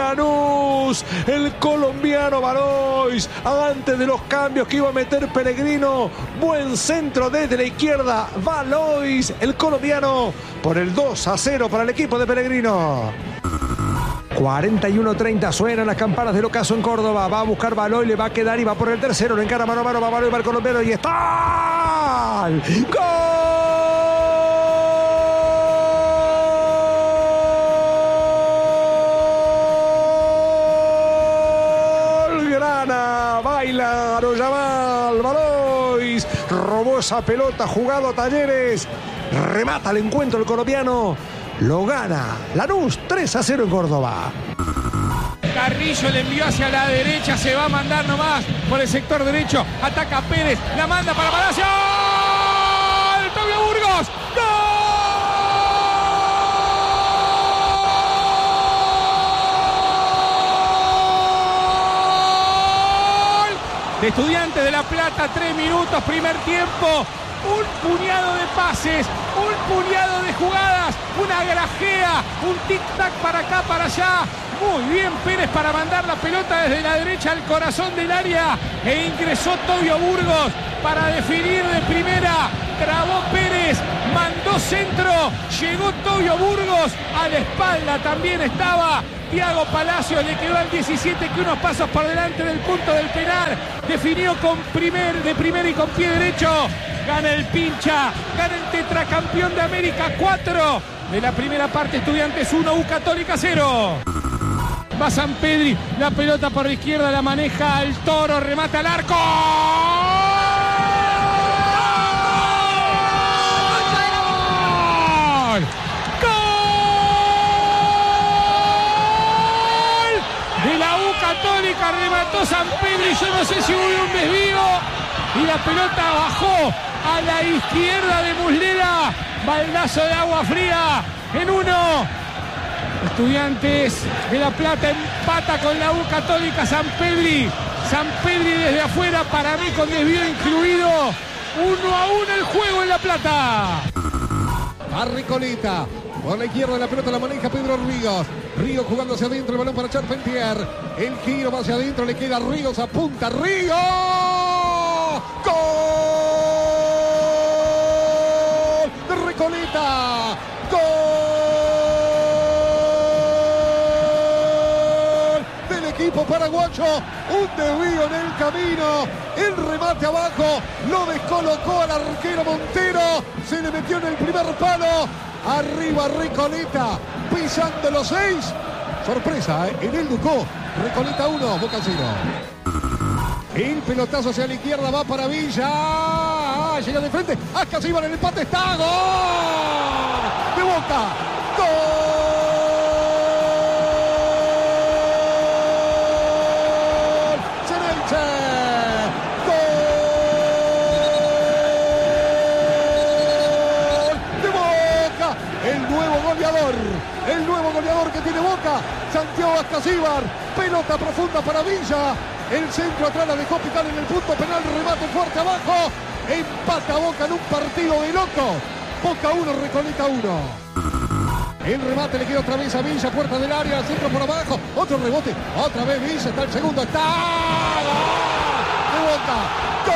Lanús. El colombiano Valois, antes de los cambios que iba a meter Pellegrino, buen centro desde la izquierda, Valois, el colombiano, por el 2-0 para el equipo de Pellegrino. 41-30, suenan las campanas del ocaso en Córdoba. Va a buscar Valois, le va a quedar y va por el tercero. Lo encara mano a mano, va Valois, va el colombiano y está. ¡Gol! Grana, baila Yamal, Valois. Robó esa pelota, jugado a Talleres. Remata el encuentro el colombiano. Lo gana Lanús 3-0 en Córdoba. Carrillo le envió hacia la derecha, se va a mandar nomás por el sector derecho. Ataca Pérez, la manda para Palacio. ¡Gol! ¡Tobio Burgos! ¡Gol! De Estudiantes de La Plata, 3 minutos, primer tiempo. Un puñado de pases, un puñado de jugadas, una grajea, un tic-tac para acá, para allá. Muy bien Pérez para mandar la pelota desde la derecha al corazón del área. E ingresó Tobio Burgos para definir de primera. Trabó Pérez, mandó centro, llegó Tobio Burgos. A la espalda también estaba Thiago Palacios, le quedó al 17 que unos pasos por delante del punto del penal. Definió de primera y con pie derecho. Gana el pincha, gana el tetracampeón de América. 4 de la primera parte, Estudiantes 1, U Católica 0. Va Sampedri, la pelota por la izquierda la maneja al Toro, remata al arco. ¡Gol! ¡Gol! De la U Católica remató Sampedri, yo no sé si hubo un desvío y la pelota bajó a la izquierda de Muslera. Baldazo de agua fría en 1. Estudiantes de La Plata empata con la U Católica. Sampedri desde afuera, para mí con desvío incluido. 1-1 el juego en La Plata. A Recoleta, por la izquierda la pelota la maneja Pedro Ríos. Ríos jugando hacia adentro, el balón para Charpentier. El giro va hacia adentro, le queda Ríos, apunta Ríos. ¡Gol! De Recoleta. ¡Gol! Equipo paraguayo, un desvío en el camino, el remate abajo, lo descolocó al arquero Montero, se le metió en el primer palo, arriba Recoleta, pisando los 6, sorpresa, en el Ducó, Recoleta 1, Boca 0. El pelotazo hacia la izquierda va para Villa, llega de frente, Ascasíbar en el empate, está, gol de Boca, gol. El nuevo goleador que tiene Boca, Santiago Ascasíbar, pelota profunda para Villa, el centro atrás la dejó picar en el punto penal, remate fuerte abajo, empata Boca en un partido de loco, Boca 1, Recoleta 1. El remate le queda otra vez a Villa, puerta del área, centro por abajo, otro rebote, otra vez Villa, está el segundo, está, ¡gol! De Boca.